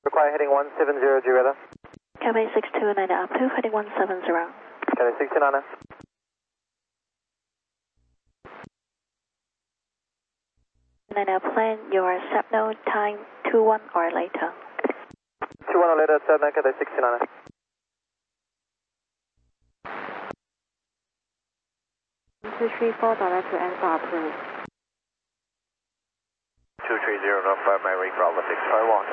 Require heading 170, weather. Cathay 629 up to heading 170. Cathay 69. And I now plan your SAPNO time 21 or later. 21 or later, Cathay 69. Two three four direct to Ansar approved. 230.5 Mary Bravo 651.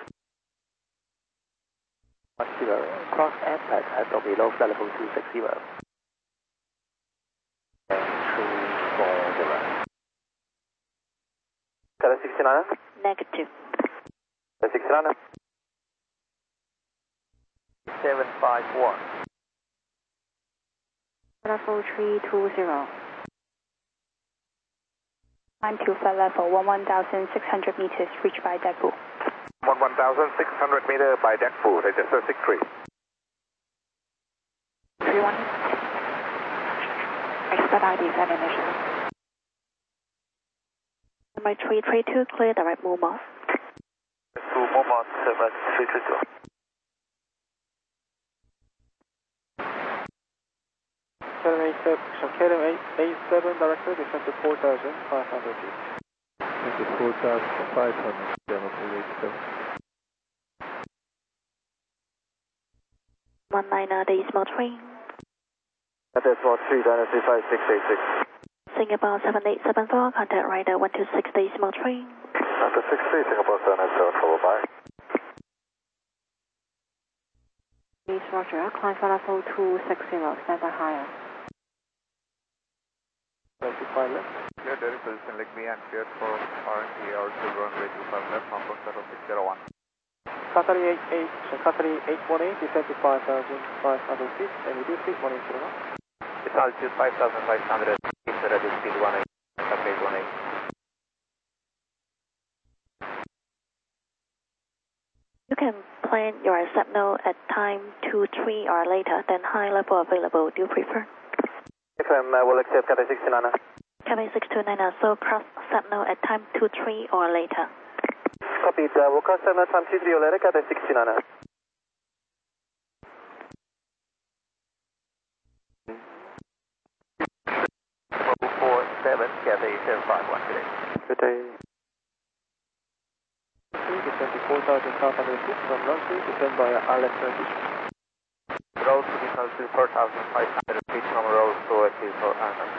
Cross aspect at or below flight level 260. 240. Cathay 69. Negative. Cathay 69. 751. Level 320. Climb to flight level 11,600 meters, reached by deck pool. 11,600 meter by deck pool, register 63. 31. Expect ID and initial. Number 332, clear direct Mumos. To Momos 7332. KLM 87 director, descend to 4,500 feet. 4,500, General 19 decimal 3. Cathay Small 3, Dynasty 5686. Singapore 7874, contact radar 126 decimal 3. After 63, Singapore 797, followed by. Please Roger, climb flight level 260, stand by higher. 25 left. Clear direct position, leg B and cleared for RNT to runway 25 left, Hamburg settle 601. Qatari 88, Qatari 818, descend to 5,500 feet, and reduce speed 180 knots. It's altitude 5,500 feet, reduce speed 18, Qatari 818. You can plan your SAPNO at time 23 or later, then high level available. Do you prefer? FM will accept Cathay 69. Cathay 629, so cross SAPNO at time 23 or later. Copied, we'll cross SAPNO time 23 or later, Cathay 69. Level 47, Cathay 751 today. Good day. Descend to 4,500 feet from runway, descend via island transition. Roll to descend to 4,500 feet from roll to for island.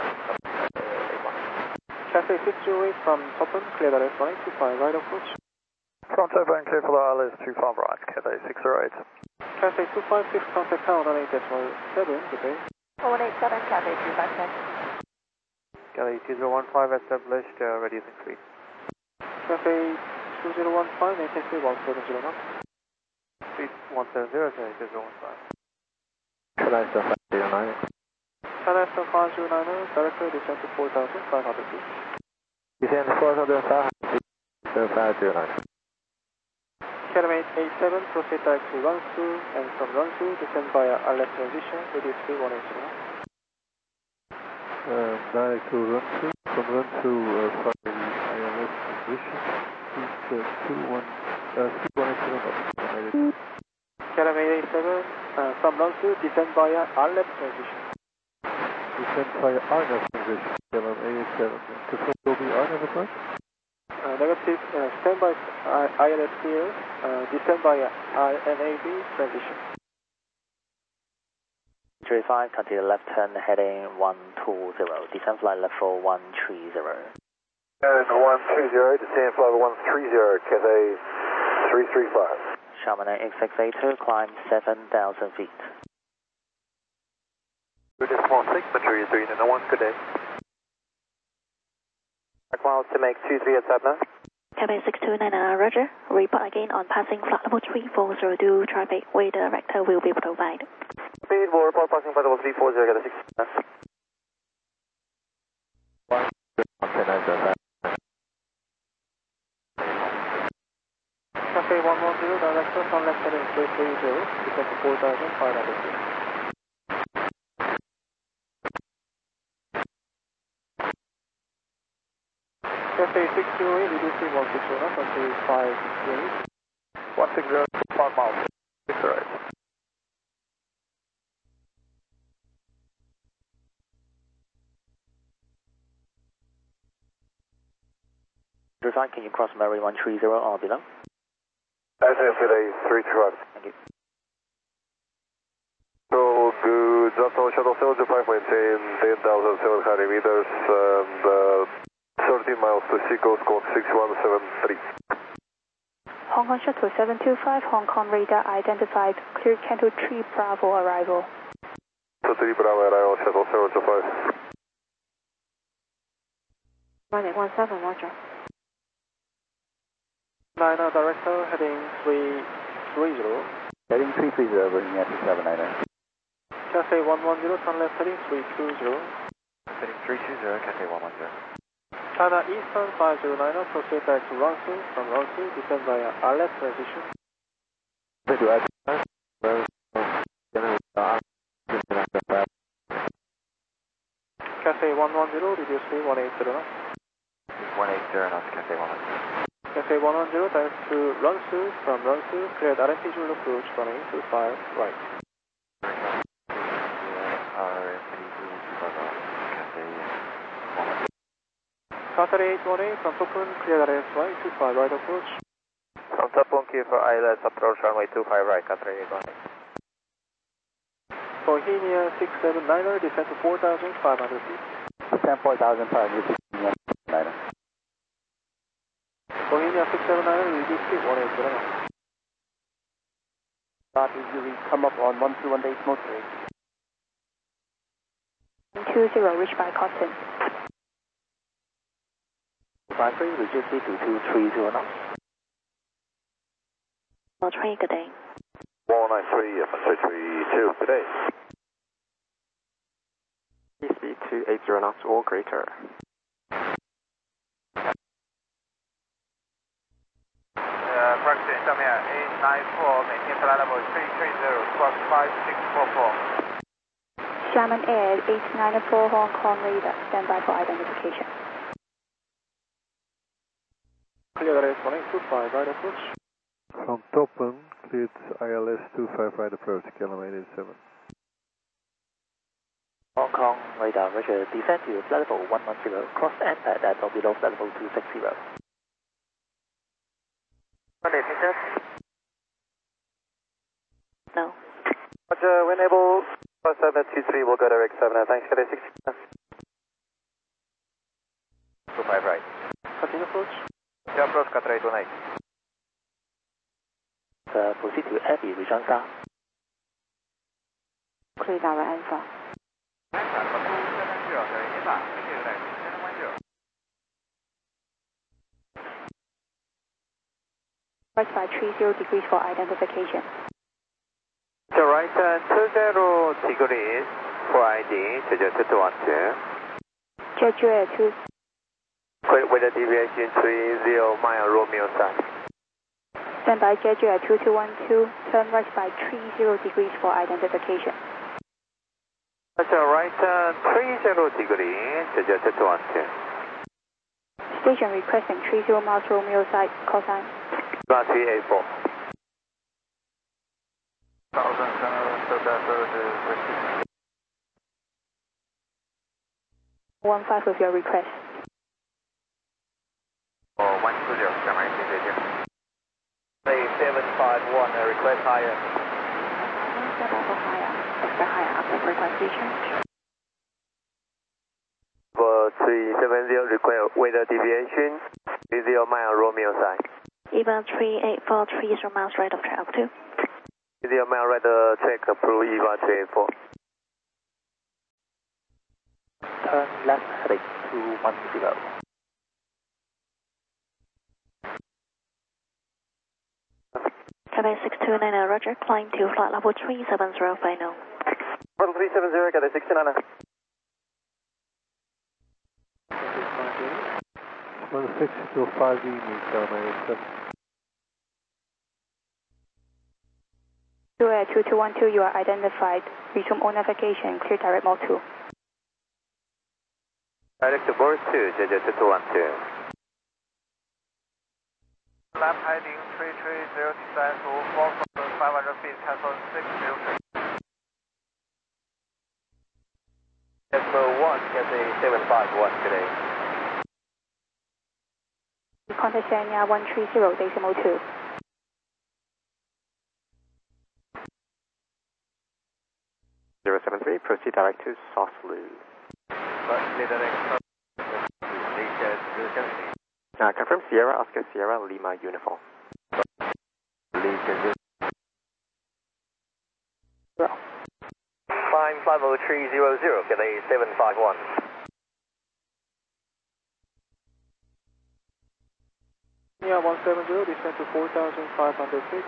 Cathay 608 from Toppen, clear direct right, 25 right approach. From Toppen, clear for the ILS 25 right, Cathay 608. Cathay 256, contact tower on 8.7, good day. 4187, Cathay 256. Cathay 2015 established, reducing speed. Cathay 2015, maintain speed 170 knots. Speed 170, Cathay 2015. Cathay 509. Cathay 509, director descend to 4,500 feet. Descend to 4,500 feet, 509. KLM 87, proceed direct to run through, and from run through, descend via left transition, reduce speed 180 knots. Direct to run through, from run through for the ILS position, speed 180 knots. KLM 87, from run through, descend via left transition. Descend via RNAV transition, KLM 87. Confirm will be RNAV approach? Negative, stand by ILS clear, descend via NAV transition. 35, continue left turn heading 120, descend flight level 130. And 130, descend flight level 130, Cathay 335. Chamonix X682, climb 7,000 feet. British Small 6, Material 3, and 1, good day. Miles to make 23 at SAPNO. Cathay 629, Roger. Report again on passing flight level 340 due traffic where the director will be provided. Speed will report passing flight level 340, Cathay 629. Cathay 110, director from left heading 330, descend to 4,500 feet. Cathay 608, reducing 160 knots until 568. 160, 5 miles. 6 right. Design, can you cross Mary 130 or below? SFLA 325. Thank you. So good, just on shuttle 75, maintain 10,700 meters and 13 miles to Seacoast code 6173. Hong Kong Shuttle 725, Hong Kong radar identified, clear Canto 3 Bravo arrival. So 3 Bravo arrival, shuttle 725. Runway 17, roger. Niner director, heading 330. Heading 330, bringing at 790. Cathay 110, turn left heading 320. Heading 320, Cathay 110. China Eastern 509, proceed back to Rangsu. From Rangsu, descend via Arlet transition. Cathay 110, reduce speed 180 knots. 180 knots, Cathay 110. Cathay 110, direct to Rangsu. From Rangsu, cleared RMP Zulu approach, running 25 right. Qatar 818 from Tokun, clear RSY, 25 right approach. From Tokun, clear for ILS approach runway 25 right, Qatar 818. Bohemia 679er, descend to 4,500 feet. Descend 4,500 feet, Bohemia 679er, reduce speed 180 knots. Start easily, come up on 121 days motorway. 20, reached by Cotton. 53, reduce speed to 230 knots. 3, good day. 193, 332, good day. Speed 280 knots or greater. Correction, come here, 894, maintain flight level 330, squawk 5644. Xiamen Air 894 Hong Kong radar, standby for identification. Clear RS 125 right approach. From Toppen, cleared ILS 25 right approach, kilometer 7. Hong Kong radar, roger, descend to flight level 110, cross and pad at or below flight level 260. Monday, picture? No. Roger, when able, 723 will go direct 7, thanks, Cathay 60. 25 right. Continue approach. Approach Qatar 818. Proceed to Abbey, Rishansa. Clear our Alpha. Right side 30 degrees for identification. So right turn 20 degrees for ID, Jeju 212. Jeju Air 2, Weather deviation 30 mile Romeo side. standby Jeju Air 2212, turn right side 30 degrees for identification. So right turn 30 degrees, Jeju 212. Station requesting 30 miles Romeo side, call sign. 384. 15 with your request. 120, come right to Jeju. Say 751, request higher. Step over higher. Expect higher after frequency change. For 370, require weather deviation 30 mile Romeo side. EVA 3843 miles right of track 2. 30 mile right track approve EVA 384. Turn left heading 210. Cathay 629, roger, climb to flight level 370 final. Level 370, Cathay 69. 16 to 5 evening, kilometer 7. Jeju Air 2212, you are identified. Resume all navigation, clear direct mode 2. Direct to board 2, Jeju 212. Lap heading 330, descend to 4,500 feet, cancel 603. Expo 1, Cathay 751 today. Contact Sanya 130.2. 073, proceed direct to Sausaloo. Confirm Sierra, Oscar Sierra, Lima Uniform. Climb 50300, Cathay 751. Yeah, 170, descend to 4,500 feet.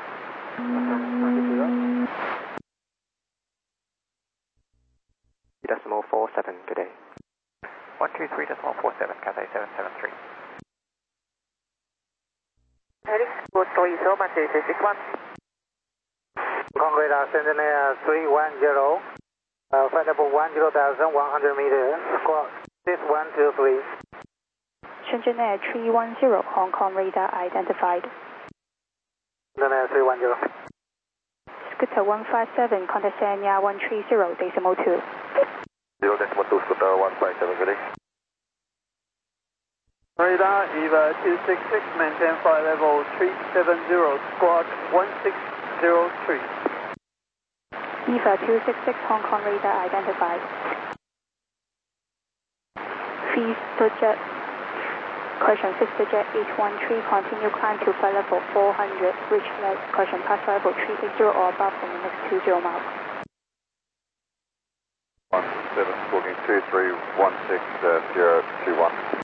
Decimal 47, good day. 123.47, Cathay 773. Concrete Sentinel 310, flight level 10,100 meters, squawk 6123. Shenzhen Air 310, Hong Kong radar identified. Sentinel 310. Scooter 157, contact Sanya 130.2. 0.2, Scooter 157, good day. Radar EVA 266, maintain flight level 370, squawk 1603. EVA 266, Hong Kong radar identified. Vistajet, Vistajet 813, continue climb to flight level 400, reach pass flight level 380 or above in the next 20 miles. 17, squawking 2316, 021.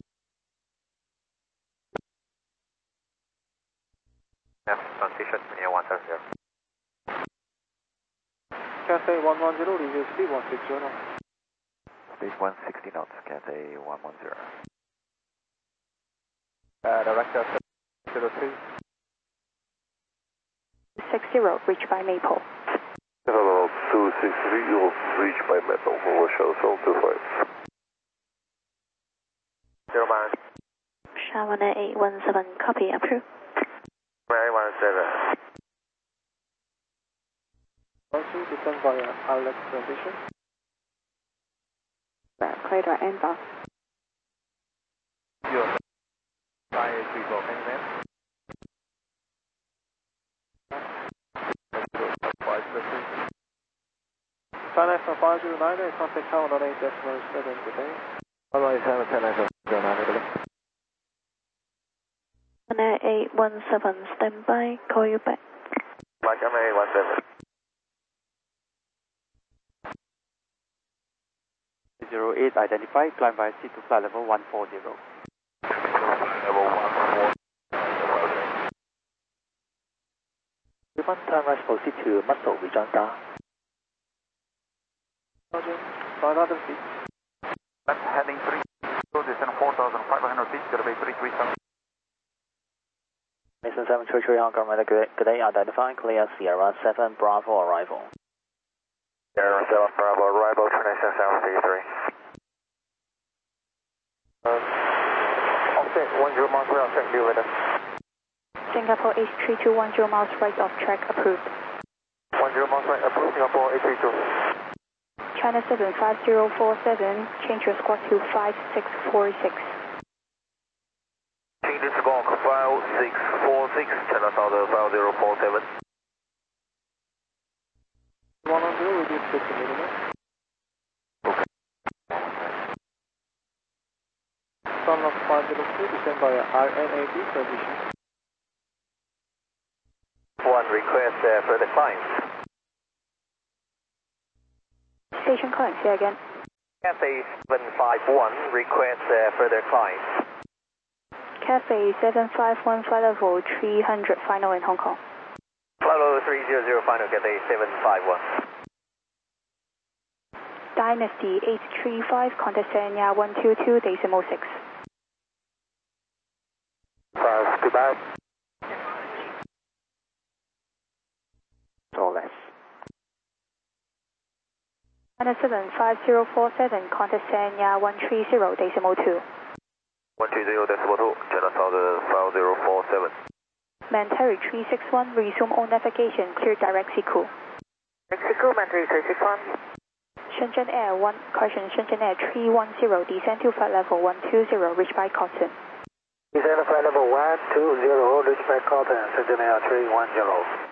Transition, near 170. Cathay 110, review speed 160 knots. Speed 160 knots, Cathay 110. Director 02. 60, reach by Maple. Hello, 263, you'll reach by Maple, over show, 25. 0 minus. Sharwana 817, copy, approve. 917. Also descend via Alex transition. Crater inbound. You're 5834, can you man? China National 509, contact tower on 8.7 today. Otherwise, have a 10 today. 817, stand by, call you back. Mike, I'm 817. 08 identified, climb by C to flight level 140. Level 140. One time rise proceed to Muscle, rejoin down. Roger, 500 feet. Left heading 3, so descend 4,500 feet, gonna be 337. Mason 733 Hong Kong, good day, identifying, clear Sierra 7 Bravo arrival. Sierra 7 Bravo arrival, Transition 733. Offset 10 miles per hour, check view radar. Singapore H3210 miles right of track approved. 10 miles right, approved, Singapore 832. China 75047, change your squawk to 5646. Change the squawk 5646, China Southern 5047. 110, reduce 50 millimeters. Okay. Sunlock 502, descend via RNAB transition. 1, request further climb. Station calling, say again. Cathay 751, request further climb. Cathay 751, flight level 300, final in Hong Kong. Flight level 300, final, Cathay 751. Dynasty 835, contact Sanya 122.6. Goodbye. Or less. China 75047, contact Sanya 130.2. 120.2, China Southern 5047. Manterry 361, resume all navigation, clear direct Siku. Mexico, Mandarin 361. Shenzhen Air 1, correction, Shenzhen Air 310, descend to flight level 120, reach by Cotton. Descend to flight level 120, reach by Cotton, Shenzhen Air 310.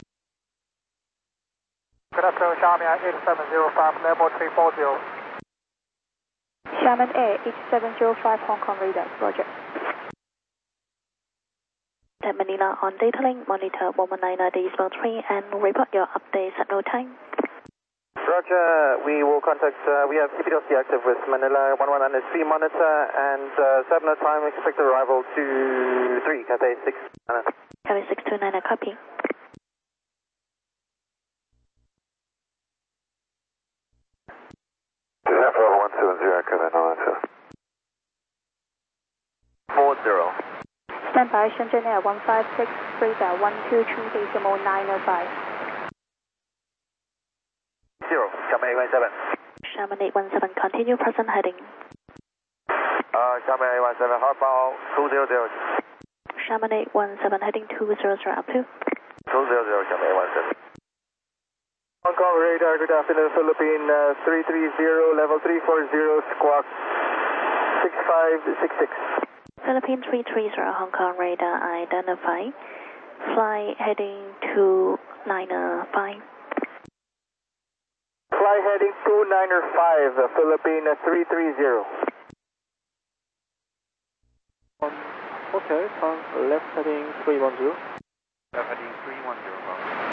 Good afternoon, Xiamen 8705, level 340. Xiamen Air 8705, Hong Kong radar, roger. At Manila on data link, monitor 119.3 and report your updates at no time. Roger, we will contact, we have CPDOC active with Manila 119 monitor and 7 time, expect arrival to 3, Cathay 6. Cathay 629, a copy. Alpha 170, Cathay 992. 40. Stand by Shenzhen Air 156, radar 123.905. 0, Xiamen 817. Xiamen 817, continue present heading. Xiamen 817, hardbound 200. Xiamen 817, heading 200 up to. 200, Xiamen 817. Hong Kong radar, good afternoon, Philippine 330, level 340, squawk 6566. Philippine 330, Hong Kong radar identified. Fly heading 295. Fly heading 295, Philippine 330. Okay, turn left heading 310. Left heading 310.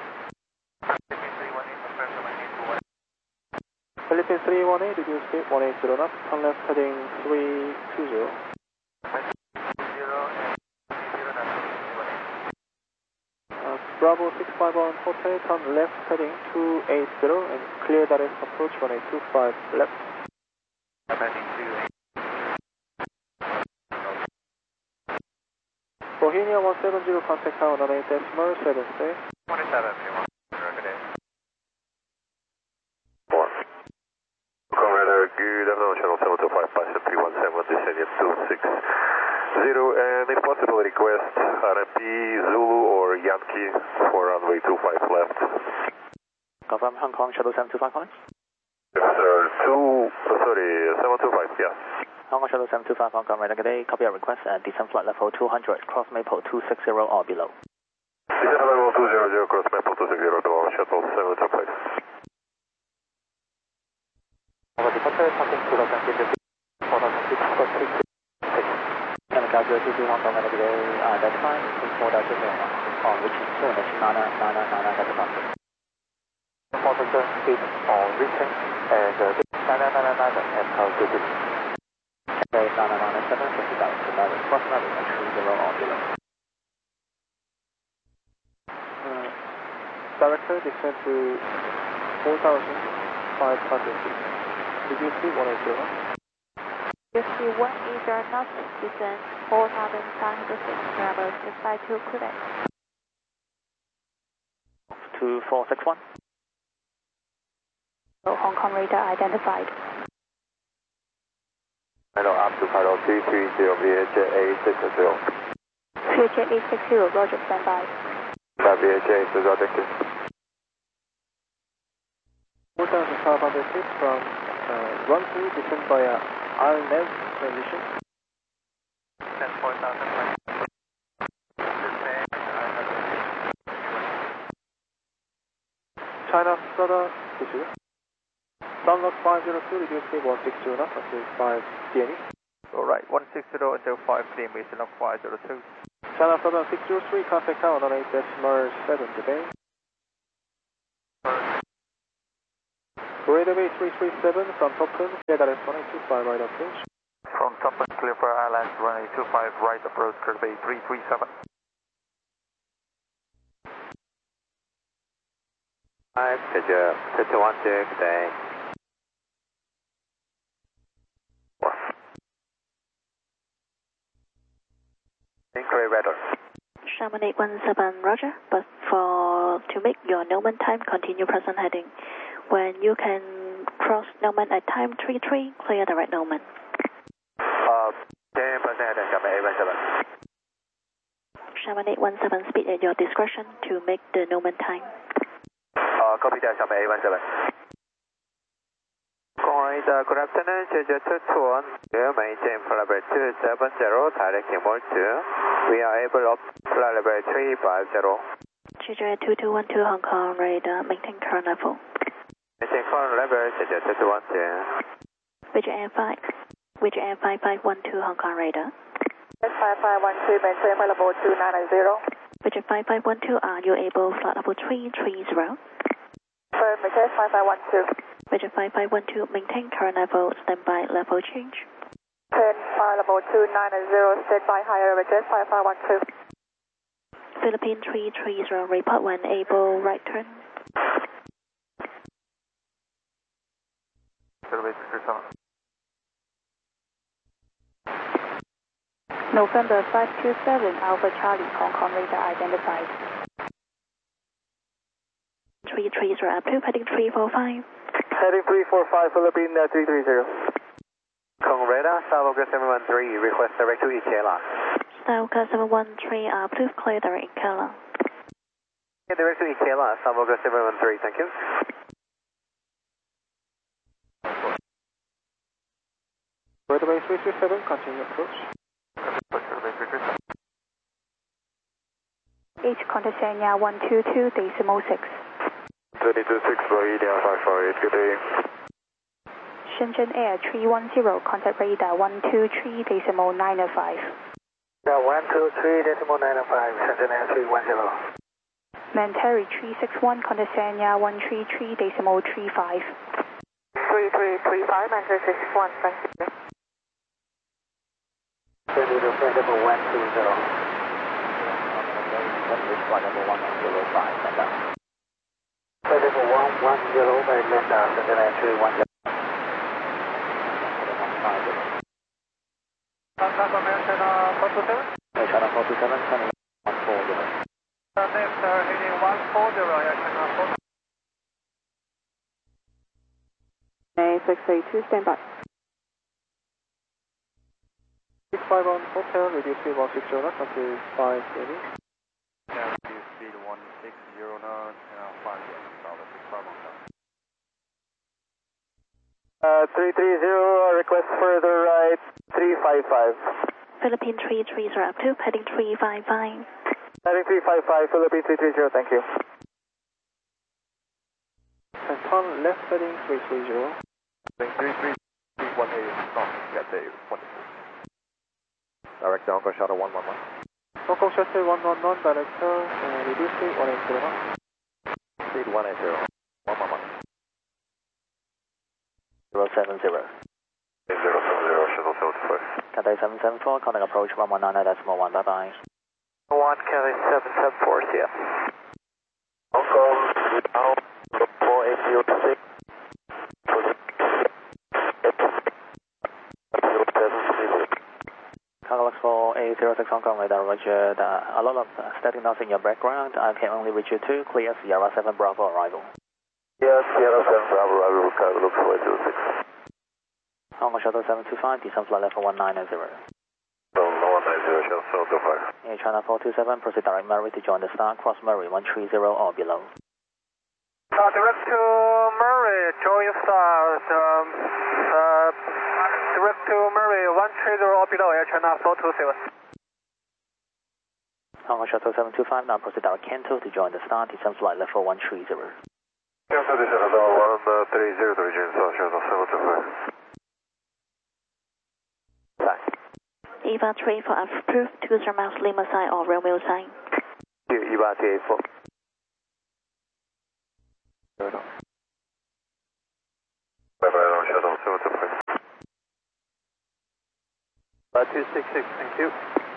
Philippine 318, reduce speed 180 knots, turn left heading 320. Bravo 651 Hotel, turn left heading 280 and clear direct approach 1825 left. Heading 28. Bohemia 170, contact tower 98.7, stay. 27, good afternoon, channel 725, passenger 317, descending 260, and if possible request RMP, Zulu or Yankee for runway 25 left. Confirm Hong Kong Shuttle 725 calling? Yes, sir, 725, yeah. Hong Kong Shuttle 725 Hong Kong radar, good day, copy your request and descend flight level 200, cross Maple 260 or below. Descend level 200, cross Maple 260 to our shuttle 725. Departure passing 2050, 4060, and the calculate to Hong Kong radar, good day, identify, more than on reaching soon as Nana departure. Departure speed on reaching and 9999 and calculate. Okay, 9997, 50,000 to level, cross level 30 or below. Director, descend to 4,500 feet. Reduce speed 180 knots. Whiskey 180 knots, descend 4,500 feet, travel 652 Quebec. 2461. Hong Kong radar identified. Hello, up to Carlo 330, VHA 860. VHA 860, roger, stand by. VHA 860, thank you. 4,500 feet from run through, descend via RNAV transition. 10,000. China Southern issue. Sunlock 502, reduce speed 160 knots until 5 DME. Alright, 160 until 5 DME, Sunlock 502. China Southern 603, contact tower 98.7 today. Radar Bay 337 from Topton, clear direct 125 right approach. From Topton, clear for Islands, runway 25 right approach, Radar Bay 337. Hi, Roger, 312, good day. Inquiry radar. Xiamen 817, roger, but to make your Norman time, continue present heading. When you can cross Norman at time 33, clear direct Norman. 10% heading, Xiamen 817. 1817 speed at your discretion to make the Norman time. Copy that, 1817. Alright, good afternoon, Jeju 221, maintain flight level 270, directing mode 2. We are able to flight level 350. Jeju 2212 Hong Kong radar, maintain current level. Maintain current level, Jeju 2212. With Air 5512 Hong Kong radar. 5512, maintain flight level 290. With 5512, are you able flight level 330? Maintain 5512. With 5512, maintain current level, standby level change. 10, flight level 290, standby higher, maintain 5512. Philippine 330, report when able, right turn. November 527 Alpha Charlie, Hong Kong radar identified. 330 approved, heading 345. Heading 345, Philippine 330. Hong Kong radar, Southwest 713, request direct to Ikela. Southwest 713, approved, clear direct Ikela. Direct to Ikela, Southwest 713, thank you. Runway 337, continue approach. H contact Sanya 122.6. 326 for India 548, good day. Shenzhen Air 310, contact radar 123.905. Yeah, 123.905, Shenzhen Air 310. Manteri 361, contact Sanya 133.35. 3335, Manteri 361, thank you. Flight level 120. Flight level 105, stand down. Flight level 110 by Linda, Shenzhen Air 310. China 427? China 427, turning 140. Next, heading 140, China 4. 682, standby. 651 hotel, reduce speed 160 knots until 5 30. Yeah, reduce speed 160 knots, and 5 minutes, 330, request further right 355. Philippine 330, approved, heading 355. Heading 355, Philippine 330, thank you. And turn left heading 330. 333, 180 knots, get there, wonderful. Director Hong Kong Shuttle 111. Hong Kong Shuttle 111, director, reduce speed 180 knots. Speed 180, 111. 070. 070, Shuttle 75. Cathay 774, contact approach 119.1, bye bye. 1 Cathay 774, see ya. Hong Kong, now 4806. Cargo 4806 Hong Kong radar, roger. A lot of static noise in your background. I can only reach you 2. Clear Sierra 7 Bravo arrival. Yes, Sierra 7 Bravo arrival, Cargo 4806. Hong Kong Shuttle 725, descent flight level 190. No, 190, Shuttle 725. Air China 427, proceed direct Murray to join the star, cross Murray 130 or below. Direct to Murray, join stars. Direct to Murray 130 or below, Air China 427. Hong Kong Shuttle 725, now proceed direct Kento to join the star, descent flight level 130. Kento descent level 130 to rejoin South Shuttle 725. EVA 3 for approved, 20 miles Lima sign or Romeo sign. EVA 384. Bye-bye, Shuttle 725. 266, thank you.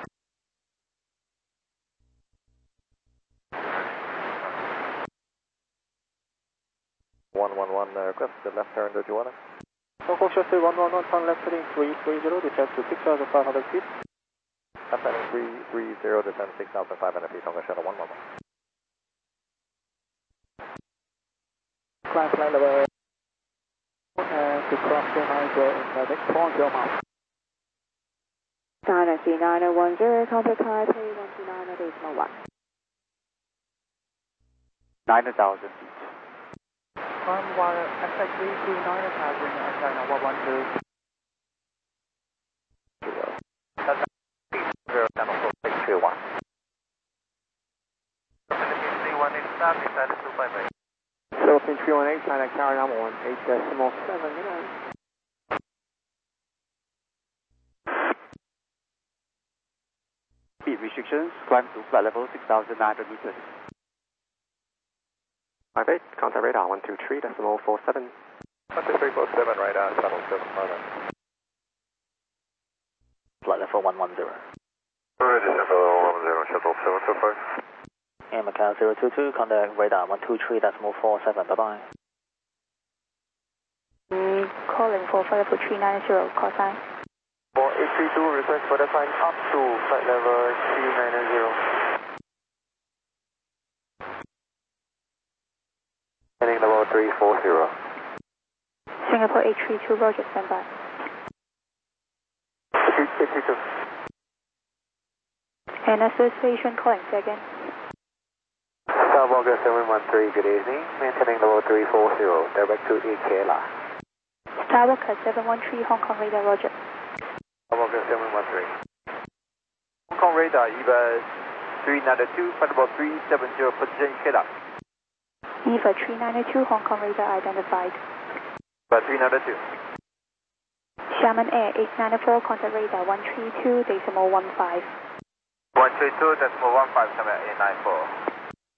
Request the left turn, do you want it? Hong Kong Shuttle 111, turn left heading 330, descend to 6,500 feet. Left heading 330, descend 6,500 feet, Hong Kong Shuttle 111. Climb flight level and to cross the hydro in the next 40 miles. China C910, contact Taipei 129.1. 9,000 feet. Climb wire exactly to 9,000 China 112. 0, Philippine 318, China Carolina 18.79. Speed restrictions, climb to flight level 6,900 meters. 58, contact radar 123.47. 12347, radar, shuttle 7 Flight level 110. December 10, shuttle 725. And Macau 022, contact radar 123.47, bye-bye. Calling for flight level 390, call sign. For 832, request for the climb up to flight level 390. Heading level 340. Singapore 832, Roger, standby. 832. And association calling, second. Starwalker 713, good evening. Maintaining level 340, direct to Ikela. Starwalker 713, Hong Kong radar, Roger. Starwalker 713. Hong Kong radar, EVA 392, flight level 370, position Ikela. EVA 392, Hong Kong radar identified. EVA 392. Xiamen Air 894, contact radar 132.15. 132.15, Xiamen 894.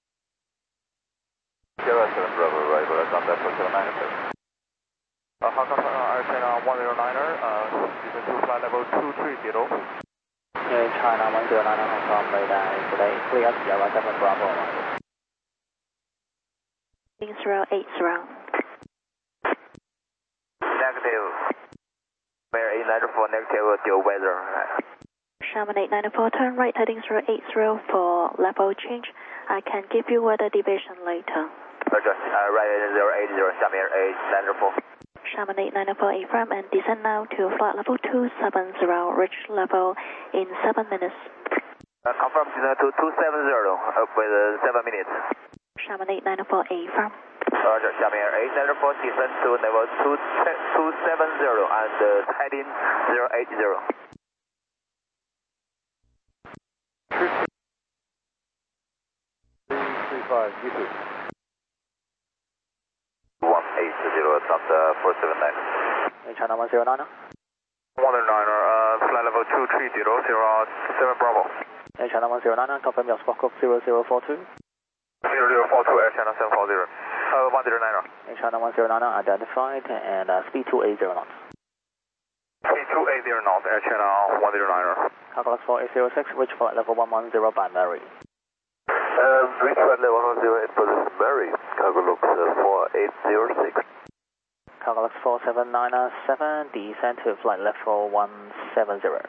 07 Bravo, arrival at contact for 797. Hong Kong Air China 109er, descend to flight level 230. Air China 109 Hong Kong radar is today, clear Sierra 7 Bravo. 080. Negative. Air 894, negative, deal weather. Xiamen 894, turn right heading 080 for level change. I can give you weather deviation later. Roger, right heading 080, Xiamen 894. Xiamen 894 affirm and descend now to flight level 270, reach level in 7 minutes. Confirm descend to 270 with 7 minutes. Xiamen 894 affirm. Roger, Xiamen 894, descend to level 270 and heading 080. 335, YouTube. 180, top 479. Air China 109. 109er, flight level 230, 07 Bravo. Air China 109, confirm your spot code 0042. 0042, Air China 740. 109er. Air China 109 identified and speed 280 knots. Speed 280 knots, Air China 109er. Calculus 4806, reach flight level 110 by Mary. Reach flight level 110 in position Mary. Calculus 4806. Calculus 4797, descend to flight level 170.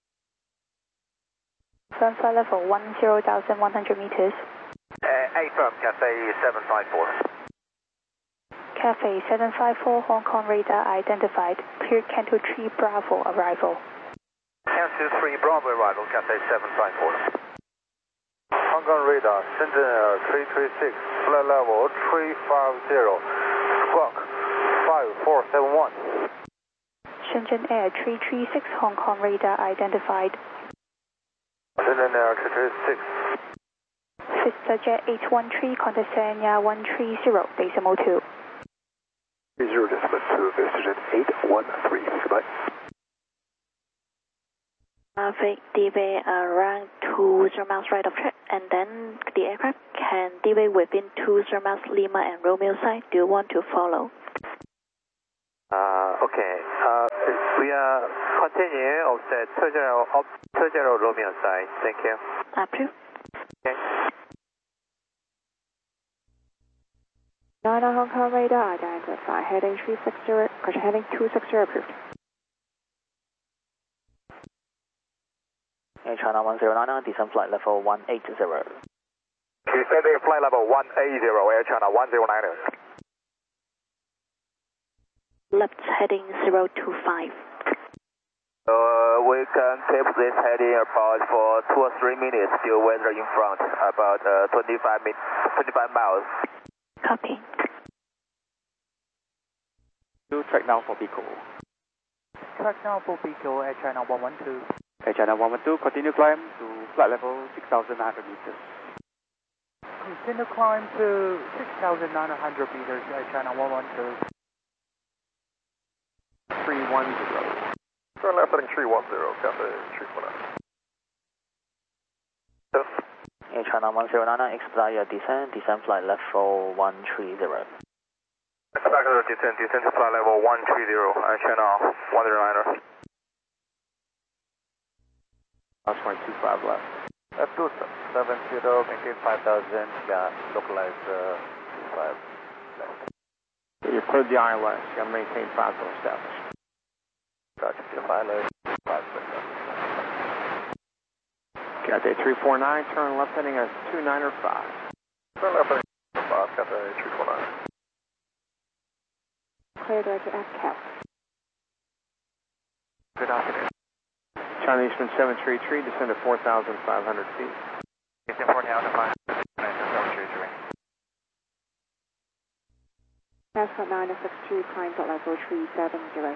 Firm flight level 10,100 meters. Affirm, Cafe 754. Cafe 754, Hong Kong radar identified. Clear Canto 3 Bravo arrival. Canto 3 Bravo arrival, Cafe 754. Hong Kong radar, Shenzhen Air 336, flight level 350, squawk 5471. Shenzhen Air 336, Hong Kong radar identified. Shenzhen Air 336. Fister Jet 813, contact Sanya 130, decimal 2. 30 decimal 2, Fister Jet 813, goodbye. Traffic deviate around 20 miles right of track, and then the aircraft can deviate within 20 miles Lima and Romeo side. Do you want to follow? Okay. We are continuing offset 20 Romeo side. Thank you. Approved. Okay. Nana Hong Kong radar identified. Heading 360, heading 260 approved. Air China 109, descend flight level 180. Descending flight level 180, Air China 109. Left heading 025. We can keep this heading about for 2 or 3 minutes, still weather in front, about 25 miles. Copy. Do track now for Pico. Track now for Pico, Air China 112. Air China 112, continue climb to flight level 6,900 meters. Continue climb to 6,900 meters, Air China 112. 310. Turn left heading 310, Cathay 349. Air China 109, expedite your descent, descent flight left for 130. Expect your descent to flight level 130, Air China 109er. Last 125 left. F270, maintain 5,000, localize 25 left. You cleared the ILS, you gotta maintain 5 to establish. Roger, ILS 5. Cathay 349, turn left heading at 295. Turn left heading 5, Cathay 349. Clear director FCAP. Good afternoon. China Eastern 733, descend to 4,500 feet. Eastern 4,500, 733. Passport 962, climb to level 370.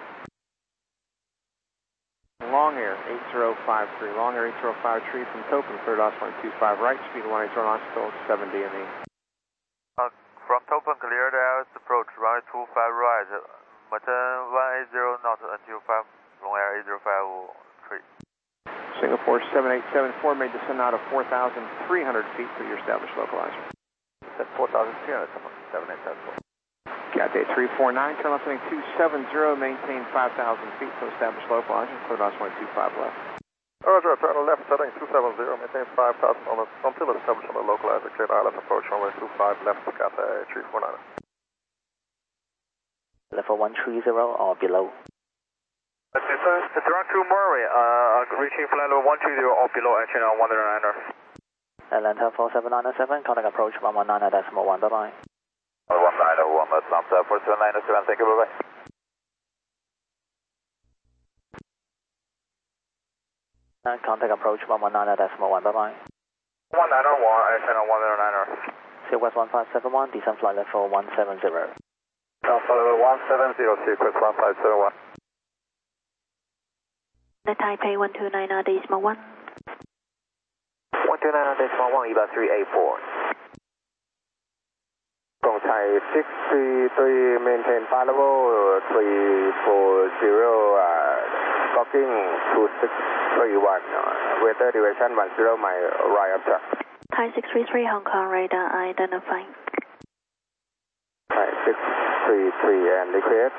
Long Air 8053, Long Air 8053 from Topin, cleared Osman 25 right, speed 180 knots, still 70 in the... From Topin, cleared as approach, runway 25 right, maintain 180 knots until 5, Long Air 8053. Singapore 7874 may descend out of 4,300 feet to your established localizer. Set 4,300, 7874. Cathay 349, turn left heading 270, maintain 5,000 feet to establish localizer, cleared Osman 25 left. Roger, turn left heading 270, maintain 5,000 until established on the localizer, cleared ILS approach, runway 25 left, Cathay 349. Level 130 or below? It's around 2 Murray, reaching flight level 130 or below, Air China 109er. Atlanta 47907, contact approach 119.1, bye-bye. 191, that's not 47907, thank you, bye-bye. Contact approach 119.1, bye-bye. 191, Air China 109er. Southwest 1571, descent flight left for 170. Alpha level 170, Sequence 1571. The Taipei 129 decimal 1. 129 decimal 1, about 384. Gong Thai 633, maintain flight level 340, docking 2631, weather direction 10 mile right up track. Thai 633 Hong Kong radar identifying. Thai 633 and request.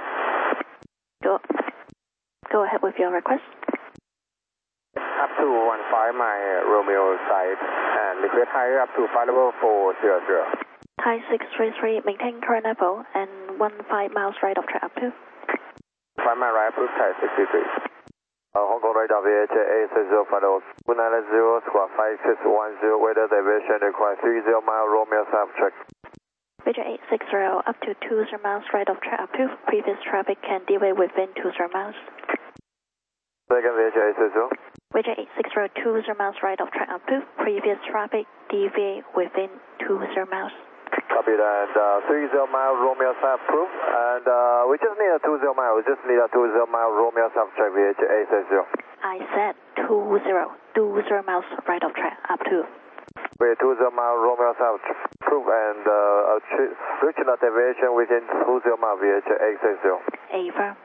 Go ahead with your request. Up to 15 mile Romeo side and request higher up to flight level 400. Thai 633, maintain current level and 15 miles right of track up to. 5 mile right up to Thai 633. Hong Kong radar VHA 860 flight level 290, squawk 5610, weather diversion require 30 mile Romeo south track. Visual 860 up to 20 miles right of track up to. Previous traffic can deviate within 20 miles. Second VHA 860. Visual 860 20 miles right of track up to. Previous traffic deviate within 20 miles. Copy that. 30 mile Romeo south proof, and we just need a 20 mile. We just need a 20 mile Romeo south track VHA 860. I said 20 miles right of track up to. We're 20 mile Romeo south proof and reaching a deviation within 20 mile VHA 860. Ava.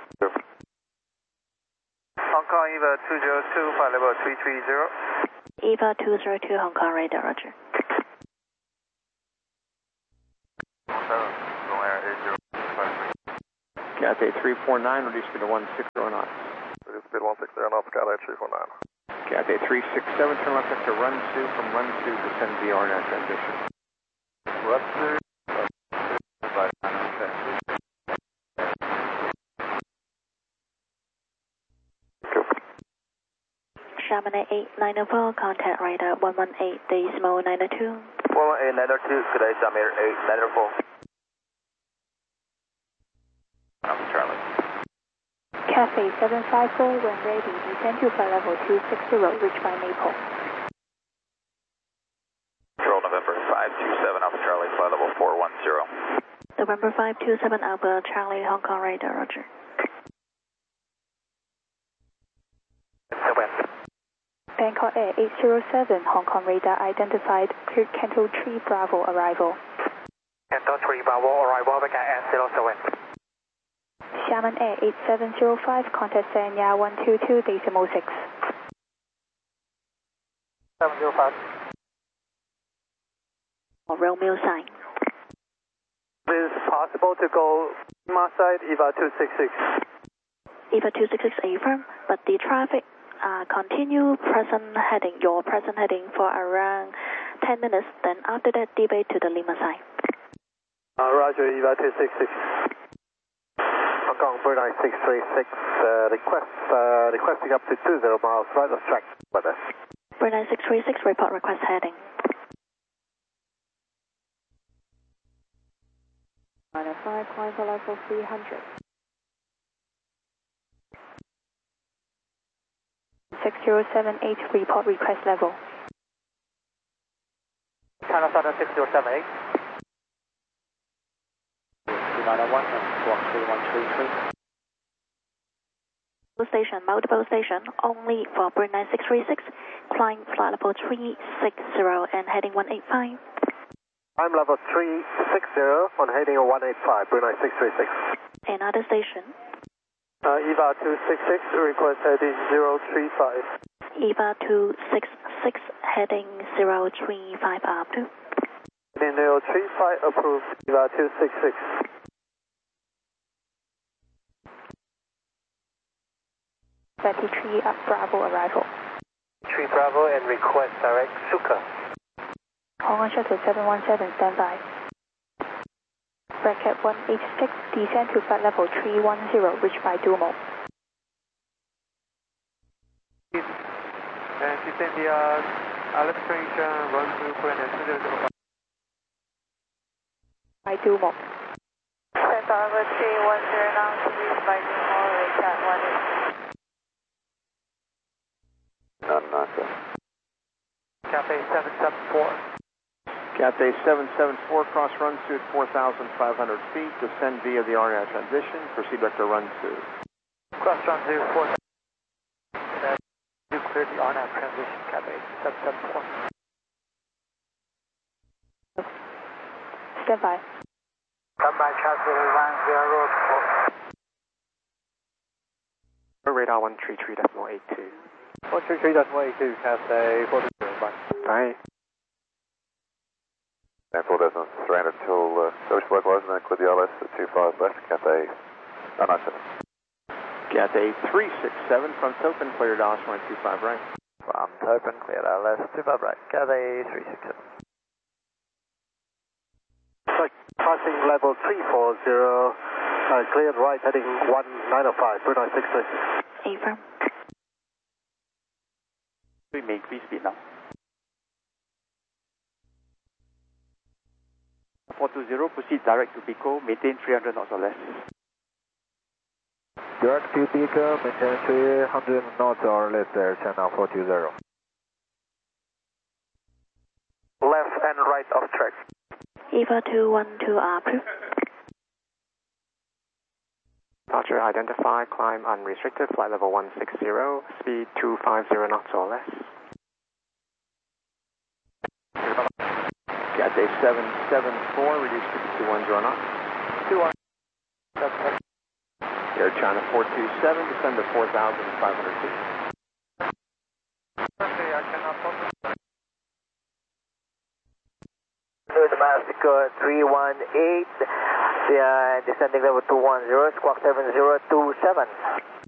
Hong Kong Eva 202, flight level 330. Eva 202 Hong Kong radar, roger. Cathay 349, reduce speed to 160 knots. Reduce speed 160 knots, Cathay 349. Cathay 367, turn left to run 2, from run 2, descend VR now transition. Run 2. Chamonix 8904, contact radar 118 decimal 902. 118 902, good day, Chamonix 8904. Cathay Cathay 754, when ready, descend to flight level 260, reached by Maple. Control November 527, Alpha Charlie, flight level 410. November 527 Alpha Charlie, Hong Kong radar, roger. Bangkok Air 807, Hong Kong radar identified, cleared Canto 3 Bravo arrival. Canto 3 Bravo arrival, Bangkok Air 07. Xiamen Air 8705, contact Sanya 122.6. 705. Romeo sign. Is it possible to go Lima side, EVA 266? EVA 266 affirm, but the traffic continue present heading, your present heading for around 10 minutes, then after that deviate to the Lima side. Roger, EVA 266. Hong Kong, Brunei 636, requesting up to 20 miles right of track, weather. Brunei 636, report request heading. 905, climb for level 300. 6078, report request level. China Southern 6078. 2901 and squawk 3133. Station, multiple station, only for Brunei 636, climb flight level 360 and heading 185. I'm level 360 on heading 185, Brunei 636. Another station. EVA 266, request heading 035. EVA 266, heading 035 up to. Heading 035 approved, EVA 266. Betty 3 up Bravo arrival. 3 Bravo and request direct Suka. Hong Kong Shuttle 717, standby. Bracket 186, descend to flight level 310, reached by Dumo. And descend the electrification run to Brunei 2005. By Dumo. Center over 310 now to reach by Dumo, reach at 1. None, sir. Cathay 774. Cathay 774, cross run to 4,500 feet, descend via the RNAV transition, proceed vector run to. Cross run 04. You cleared the RNAV transition, Cathay 774. Standby. Standby, Cathay 104. Radar 133.82. 133.82, Cathay 42, bye. Bye. Stanford doesn't surrender until social localize and then clear the ILS at 25 left, Cathay 997. Cathay 367 from Topen, cleared ILS 125 right. From Topen, cleared ILS 25 right, Cathay 367. Passing level 340, cleared right heading 1905, Brunei 636. Affirm. We make free speed now. 420, proceed direct to Pico, maintain 300 knots or less. Direct to Pico, maintain 300 knots or less there, channel 420. Left and right of track. EVA 212 approved. Departure identified, climb unrestricted, flight level 160, speed 250 knots or less. Cathay 774, reduce speed to 210 knots. 21. Air China 427, descend to 4,500 feet. Okay, I cannot focus. Domestic 318, descending level 210, squawk 7027.